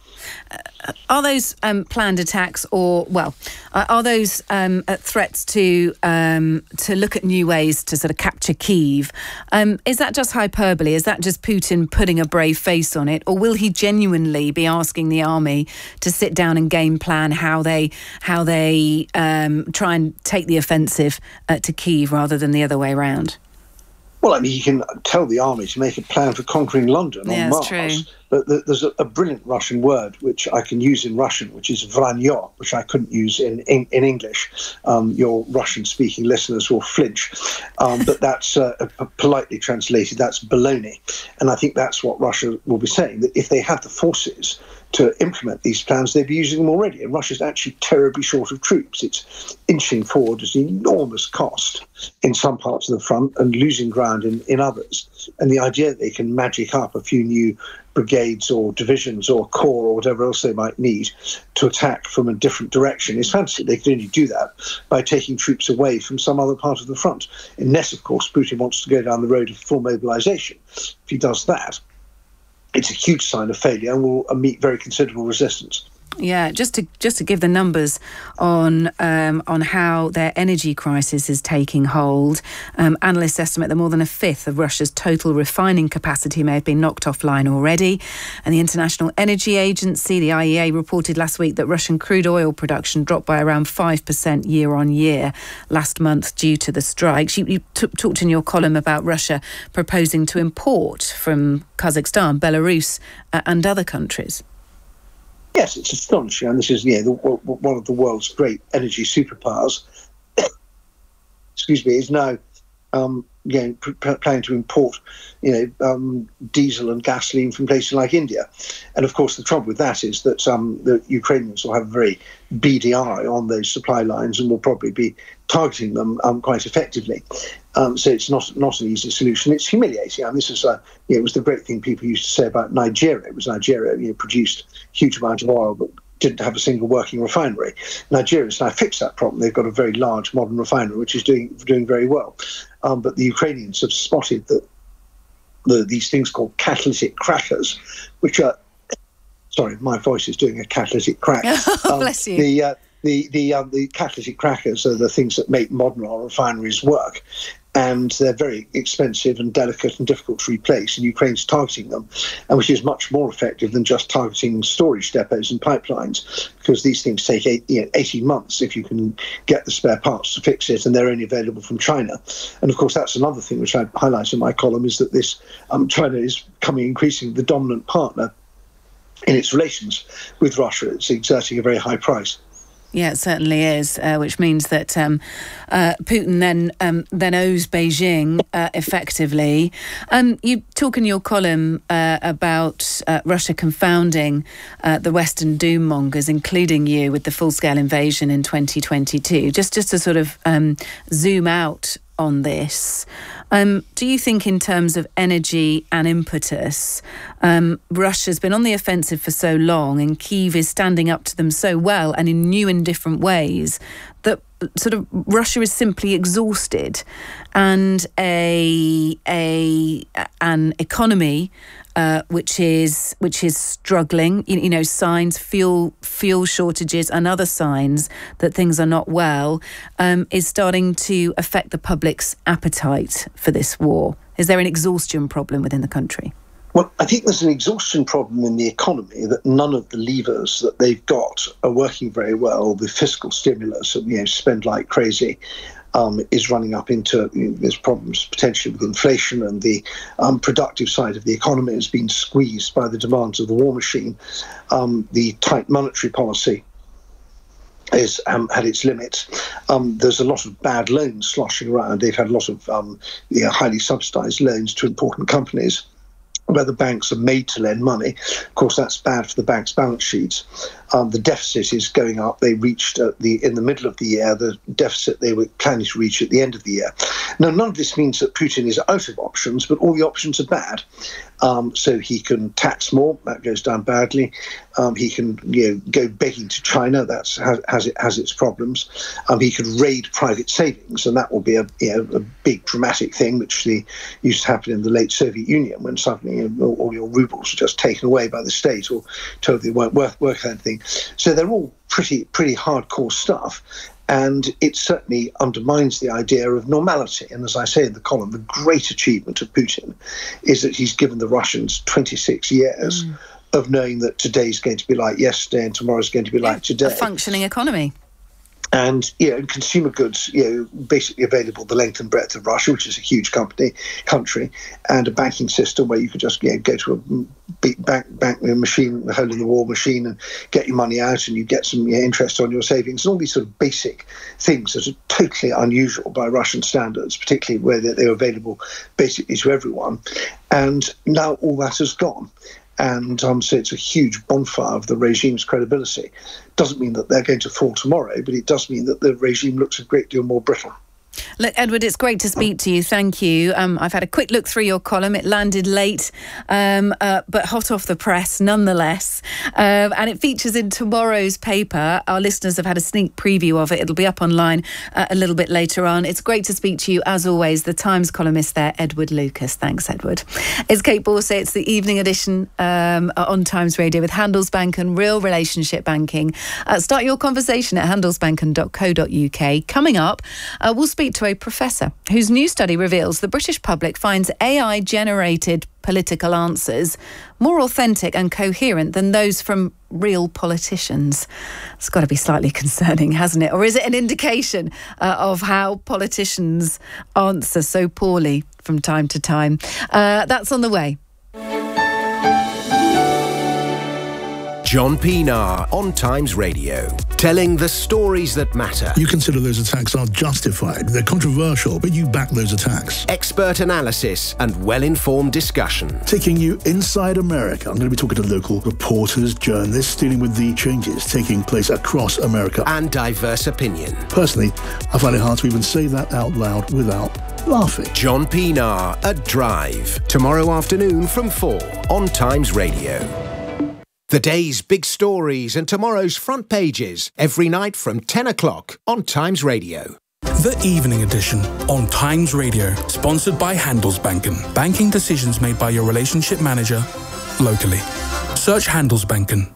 Uh, are those um, planned attacks, or well, uh, are those um, uh, threats to um, to look at new ways to sort of capture Kyiv? Um, is that just hyperbole? Is that just Putin putting a brave face on it, or will he genuinely be asking the army to sit down and game plan how they how they um, try and take the offensive uh, to Kyiv rather than the other way around? Well, I mean, he can tell the army to make a plan for conquering London yeah, on Mars. True. But there's a, a brilliant Russian word which I can use in Russian, which is vranyo, which I couldn't use in in, in English. Um, your Russian-speaking listeners will flinch. Um, but that's uh, uh, politely translated, that's baloney. And I think that's what Russia will be saying, that if they had the forces to implement these plans, they'd be using them already. And Russia's actually terribly short of troops. It's inching forward at an enormous cost in some parts of the front and losing ground in, in others. And the idea that they can magic up a few new brigades or divisions or corps or whatever else they might need to attack from a different direction is fancy. They can only do that by taking troops away from some other part of the front. Unless, of course, Putin wants to go down the road of full mobilization. If he does that, it's a huge sign of failure and will meet very considerable resistance. Yeah, just to just to give the numbers on um, on how their energy crisis is taking hold. Um, analysts estimate that more than a fifth of Russia's total refining capacity may have been knocked offline already. And the International Energy Agency, the I E A, reported last week that Russian crude oil production dropped by around five percent year on year last month due to the strikes. You, you t- talked in your column about Russia proposing to import from Kazakhstan, Belarus uh, and other countries. Yes, it's astonishing, and this is yeah, the, one of the world's great energy superpowers. Excuse me, is now um, you know, p- planning to import, you know, um, diesel and gasoline from places like India. And of course, the trouble with that is that um, the Ukrainians will have a very beady eye on those supply lines and will probably be targeting them um, quite effectively. Um, so it's not not an easy solution. It's humiliating. And this is, uh, you know, it was the great thing people used to say about Nigeria. It was Nigeria, you know, produced huge amount of oil, but didn't have a single working refinery. Nigeria's now fixed that problem. They've got a very large modern refinery, which is doing doing very well. Um, but the Ukrainians have spotted that the, these things called catalytic crackers, which are, sorry, my voice is doing a catalytic crack. um, Bless you. The, uh, The the um, the catalytic crackers are the things that make modern oil refineries work, and they're very expensive and delicate and difficult to replace. And Ukraine's targeting them, and which is much more effective than just targeting storage depots and pipelines, because these things take eight, you know, eighteen months if you can get the spare parts to fix it, and they're only available from China. And of course, that's another thing which I highlight in my column, is that this um, China is becoming increasingly the dominant partner in its relations with Russia. It's exerting a very high price. Yeah, it certainly is, uh, which means that um, uh, Putin then um, then owes Beijing uh, effectively. Um, you talk in your column uh, about uh, Russia confounding uh, the Western doom mongers, including you, with the full-scale invasion in twenty twenty-two. Just, just to sort of um, zoom out on this, um, do you think in terms of energy and impetus, um, Russia's been on the offensive for so long and Kyiv is standing up to them so well and in new and different ways that sort of Russia is simply exhausted, and a a an economy uh, which is which is struggling, you, you know, signs, fuel fuel shortages and other signs that things are not well, um, is starting to affect the public's appetite for this war? Is there an exhaustion problem within the country? Well, I think there's an exhaustion problem in the economy, that none of the levers that they've got are working very well. The fiscal stimulus, you know, spend like crazy, um, is running up into, you know, there's problems potentially with inflation, and the um, productive side of the economy has been squeezed by the demands of the war machine. Um, the tight monetary policy is um, had its limits. Um, there's a lot of bad loans sloshing around. They've had a lot of um, you know, highly subsidised loans to important companies, where the banks are made to lend money. Of course, that's bad for the banks' balance sheets. Um, the deficit is going up. They reached uh, the in the middle of the year the deficit they were planning to reach at the end of the year. Now, none of this means that Putin is out of options, but all the options are bad. Um, so he can tax more, that goes down badly. Um, he can, you know, go begging to China, that has, has it has its problems. Um, he could raid private savings, and that will be a, you know, a big dramatic thing, which the, used to happen in the late Soviet Union, when suddenly, you know, all your rubles were just taken away by the state or told they weren't worth worth anything. So they're all pretty pretty hardcore stuff. And it certainly undermines the idea of normality. And as I say in the column, the great achievement of Putin is that he's given the Russians twenty-six years mm. of knowing that today's going to be like yesterday and tomorrow's going to be like today. A functioning economy. And, you know, consumer goods, you know, basically available the length and breadth of Russia, which is a huge company, country, and a banking system where you could just, you know, go to a bank, bank machine, the hole in the wall machine, and get your money out, and you get some, you know, interest on your savings, and all these sort of basic things that are totally unusual by Russian standards, particularly where they're, they're available basically to everyone. And now all that has gone. And um, so it's a huge bonfire of the regime's credibility. Doesn't mean that they're going to fall tomorrow, but it does mean that the regime looks a great deal more brittle. Look, Edward, it's great to speak to you. Thank you. Um, I've had a quick look through your column. It landed late, um, uh, but hot off the press nonetheless. Um, and it features in tomorrow's paper. Our listeners have had a sneak preview of it. It'll be up online uh, a little bit later on. It's great to speak to you, as always, the Times columnist there, Edward Lucas. Thanks, Edward. It's Kate Borsay. It's the evening edition um, on Times Radio with Handelsbanken Real Relationship Banking. Uh, start your conversation at handelsbanken dot co dot uk. Coming up, uh, we'll speak to a professor whose new study reveals the British public finds A I-generated political answers more authentic and coherent than those from real politicians. It's got to be slightly concerning, hasn't it? Or is it an indication uh, of how politicians answer so poorly from time to time? Uh, that's on the way. John Pienaar on Times Radio, telling the stories that matter. You consider those attacks are justified. They're controversial, but you back those attacks. Expert analysis and well-informed discussion. Taking you inside America. I'm going to be talking to local reporters, journalists, dealing with the changes taking place across America. And diverse opinion. Personally, I find it hard to even say that out loud without laughing. John Pienaar at Drive, tomorrow afternoon from four on Times Radio. The day's big stories and tomorrow's front pages every night from ten o'clock on Times Radio. The Evening Edition on Times Radio, sponsored by Handelsbanken. Banking decisions made by your relationship manager locally. Search Handelsbanken.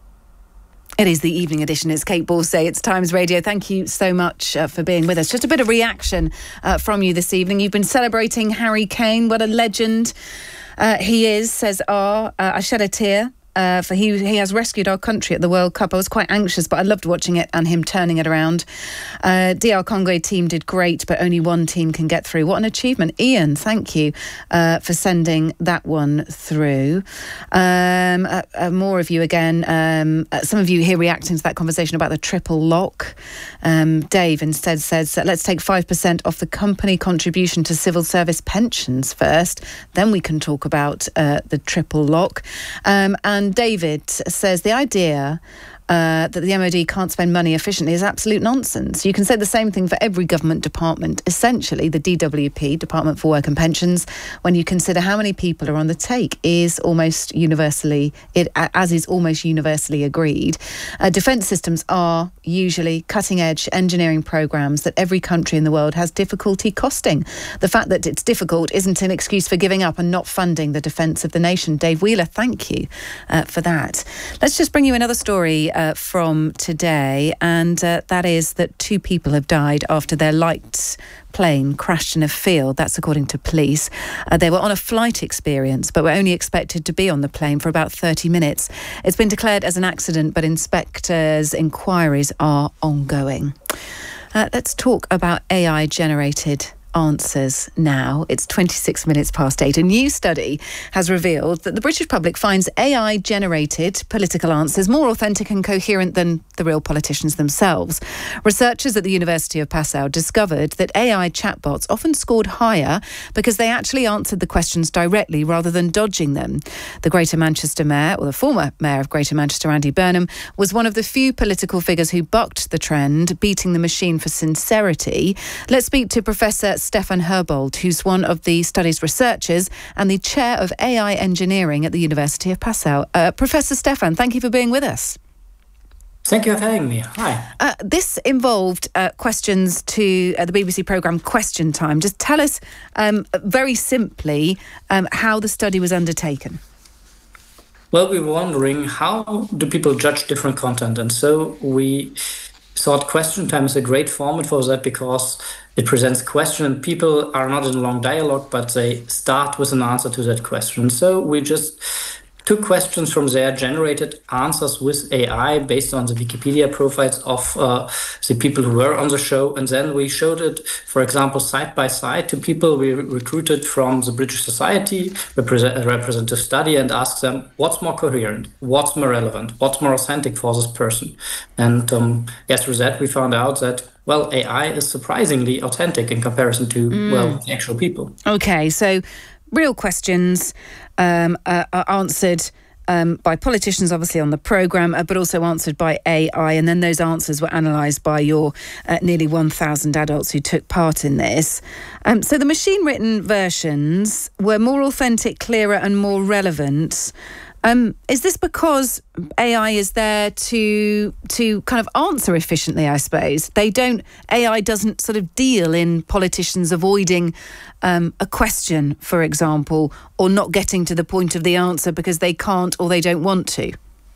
It is the Evening Edition. It's Kate Borsay. It's Times Radio. Thank you so much uh, for being with us. Just a bit of reaction uh, from you this evening. You've been celebrating Harry Kane. What a legend uh, he is, says R. Uh, I shed a tear. Uh, for he he has rescued our country at the World Cup. I was quite anxious, but I loved watching it and him turning it around. Uh, D R Congo team did great, but only one team can get through. What an achievement. Ian, thank you uh, for sending that one through. Um, uh, uh, more of you again. Um, uh, some of you here reacting to that conversation about the triple lock. Um, Dave instead says, let's take five percent off the company contribution to civil service pensions first. Then we can talk about uh, the triple lock. Um, and And David says the idea uh, that the M O D can't spend money efficiently is absolute nonsense. You can say the same thing for every government department. Essentially, the D W P, Department for Work and Pensions, when you consider how many people are on the take, is almost universally, it as is almost universally agreed. Uh, defence systems are usually cutting-edge engineering programmes that every country in the world has difficulty costing. The fact that it's difficult isn't an excuse for giving up and not funding the defence of the nation. Dave Wheeler, thank you uh, for that. Let's just bring you another story uh, from today, and uh, that is that two people have died after their light plane crashed in a field. That's according to police. Uh, they were on a flight experience, but were only expected to be on the plane for about thirty minutes. It's been declared as an accident, but inspectors' inquiries are ongoing. Uh, let's talk about A I-generated answers now. It's twenty-six minutes past eight. A new study has revealed that the British public finds A I-generated political answers more authentic and coherent than the real politicians themselves. Researchers at the University of Passau discovered that A I chatbots often scored higher because they actually answered the questions directly rather than dodging them. The Greater Manchester Mayor, or the former Mayor of Greater Manchester, Andy Burnham, was one of the few political figures who bucked the trend, beating the machine for sincerity. Let's speak to Professor Stefan Herbold, who's one of the study's researchers and the chair of A I engineering at the University of Passau. Uh, Professor Stefan, thank you for being with us. Thank you for having me. Hi. Uh, this involved uh, questions to uh, the B B C programme Question Time. Just tell us um, very simply um, how the study was undertaken. Well, we were wondering, how do people judge different content? And so we thought Question Time is a great format for that because it presents a question and people are not in a long dialogue, but they start with an answer to that question. So we just took questions from there, generated answers with A I based on the Wikipedia profiles of uh, the people who were on the show. And then we showed it, for example, side by side to people we recruited from the British Society, represent, representative study, and asked them, what's more coherent, what's more relevant, what's more authentic for this person? And um, yes, through that we found out that, well, A I is surprisingly authentic in comparison to, mm. well, the actual people. Okay, so real questions um, uh, are answered um, by politicians, obviously, on the programme, uh, but also answered by A I. And then those answers were analysed by your uh, nearly one thousand adults who took part in this. Um, so the machine-written versions were more authentic, clearer and more relevant. Um, is this because A I is there to to kind of answer efficiently, I suppose? They don't, A I doesn't sort of deal in politicians avoiding um, a question, for example, or not getting to the point of the answer because they can't or they don't want to?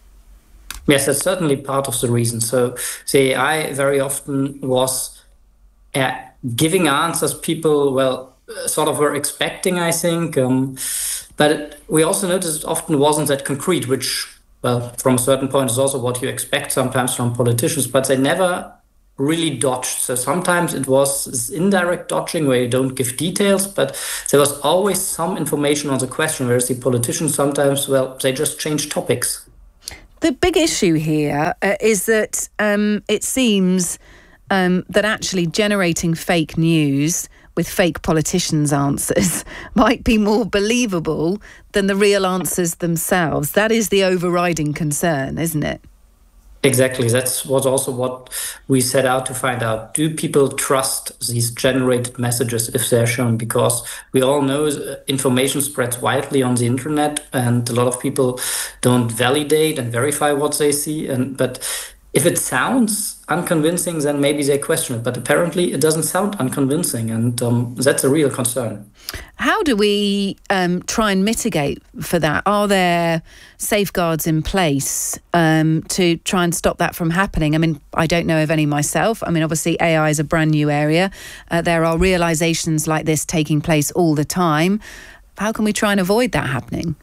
Yes, that's certainly part of the reason. So the A I very often was uh, giving answers people, well, sort of were expecting, I think. Um, But it, we also noticed it often wasn't that concrete, which, well, from a certain point is also what you expect sometimes from politicians, but they never really dodged. So sometimes it was this indirect dodging where you don't give details, but there was always some information on the question, whereas the politicians sometimes, well, they just change topics. The big issue here uh, is that um, it seems um, that actually generating fake news with fake politicians' answers might be more believable than the real answers themselves. That is the overriding concern, isn't it? Exactly. That's was also what we set out to find out. Do people trust these generated messages if they're shown? Because we all know information spreads widely on the internet and a lot of people don't validate and verify what they see. And but if it sounds unconvincing, then maybe they question it. But apparently it doesn't sound unconvincing, and um, that's a real concern. How do we um, try and mitigate for that? Are there safeguards in place um, to try and stop that from happening? I mean, I don't know of any myself. I mean, obviously A I is a brand new area. Uh, there are realisations like this taking place all the time. How can we try and avoid that happening?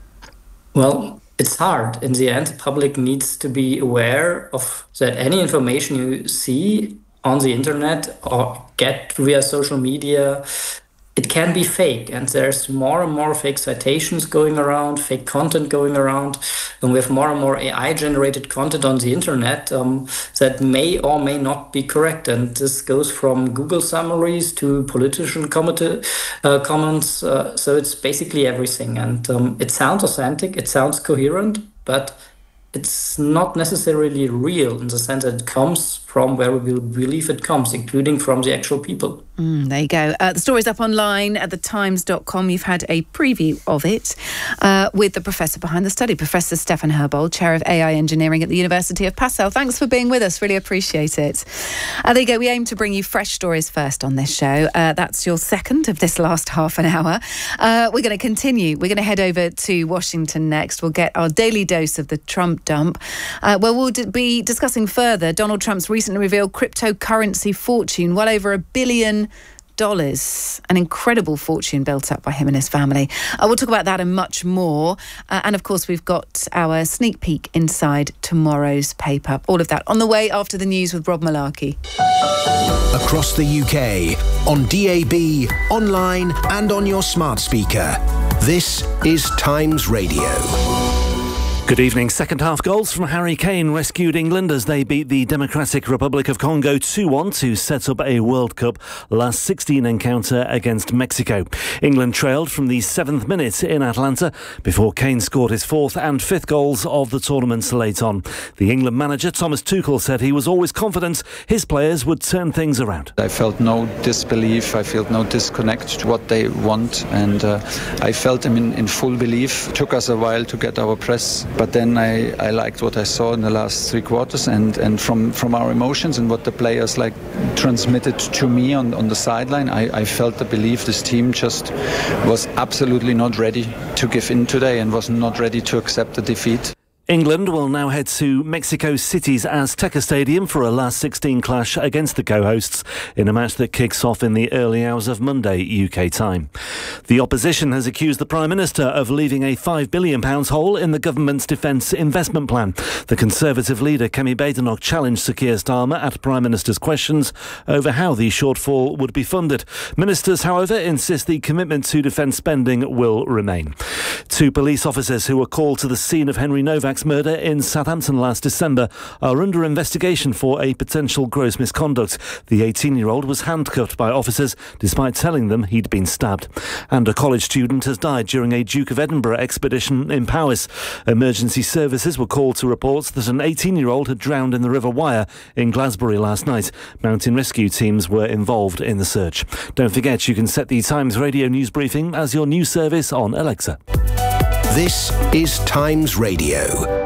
Well, it's hard. In the end, the public needs to be aware of that any information you see on the internet or get via social media, it can be fake. And there's more and more fake citations going around, fake content going around. And we have more and more A I-generated content on the internet um, that may or may not be correct. And this goes from Google summaries to politician comment, uh, comments. Uh, so it's basically everything. And um, it sounds authentic, it sounds coherent, but it's not necessarily real in the sense that it comes from where we believe it comes, including from the actual people. Mm, there you go. Uh, the story's up online at the times dot com. You've had a preview of it uh, with the professor behind the study, Professor Stefan Herbold, Chair of A I Engineering at the University of Passau. Thanks for being with us. Really appreciate it. Uh, there you go. We aim to bring you fresh stories first on this show. Uh, that's your second of this last half an hour. Uh, we're going to continue. We're going to head over to Washington next. We'll get our daily dose of the Trump dump, uh, where we'll d- be discussing further Donald Trump's recently revealed cryptocurrency fortune, well over a billion dollars. An incredible fortune built up by him and his family. Uh, we'll talk about that and much more. Uh, and of course, we've got our sneak peek inside tomorrow's paper. All of that on the way after the news with Rob Malarkey. Across the U K, on D A B, online and on your smart speaker. This is Times Radio. Good evening. Second half goals from Harry Kane rescued England as they beat the Democratic Republic of Congo two one to set up a World Cup last sixteen encounter against Mexico. England trailed from the seventh minute in Atlanta before Kane scored his fourth and fifth goals of the tournament late on. The England manager Thomas Tuchel said he was always confident his players would turn things around. I felt no disbelief, I felt no disconnect to what they want, and uh, I felt them in, in full belief. It took us a while to get our press, but then I, I liked what I saw in the last three quarters, and, and from, from our emotions and what the players like transmitted to me on, on the sideline, I, I felt the belief this team just was absolutely not ready to give in today and was not ready to accept the defeat. England will now head to Mexico City's Azteca Stadium for a last sixteen clash against the co-hosts in a match that kicks off in the early hours of Monday U K time. The opposition has accused the Prime Minister of leaving a five billion pounds hole in the government's defence investment plan. The Conservative leader Kemi Badenoch challenged Sir Keir Starmer at Prime Minister's questions over how the shortfall would be funded. Ministers, however, insist the commitment to defence spending will remain. Two police officers who were called to the scene of Henry Novak's murder in Southampton last December are under investigation for a potential gross misconduct. The eighteen-year-old was handcuffed by officers despite telling them he'd been stabbed. And a college student has died during a Duke of Edinburgh expedition in Powys. Emergency services were called to reports that an eighteen-year-old had drowned in the River Wyre in Glasbury last night. Mountain rescue teams were involved in the search. Don't forget you can set the Times Radio news briefing as your news service on Alexa. This is Times Radio.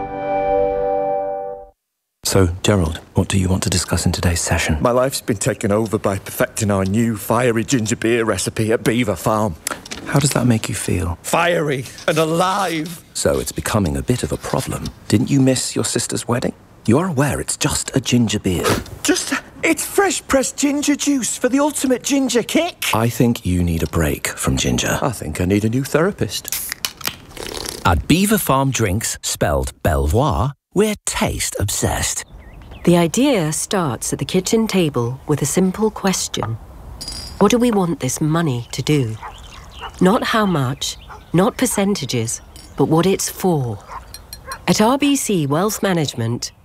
So, Gerald, what do you want to discuss in today's session? My life's been taken over by perfecting our new fiery ginger beer recipe at Beaver Farm. How does that make you feel? Fiery and alive. So it's becoming a bit of a problem. Didn't you miss your sister's wedding? You are aware it's just a ginger beer. Just, it's fresh pressed ginger juice for the ultimate ginger kick. I think you need a break from ginger. I think I need a new therapist. At Beaver Farm Drinks, spelled Belvoir, we're taste obsessed. The idea starts at the kitchen table with a simple question. What do we want this money to do? Not how much, not percentages, but what it's for. At R B C Wealth Management,